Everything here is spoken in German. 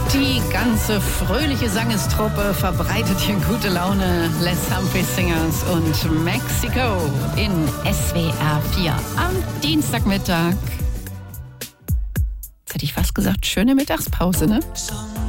Die ganze fröhliche Sangestruppe verbreitet hier gute Laune. Les Humphrey Singers und Mexico in SWR 4 am Dienstagmittag. Jetzt hätte ich fast gesagt, schöne Mittagspause, ne?